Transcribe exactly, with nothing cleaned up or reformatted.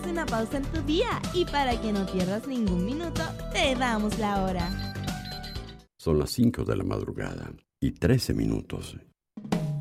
una pausa en tu día y para que no pierdas ningún minuto, te damos la hora. Son las cinco de la madrugada y trece minutos.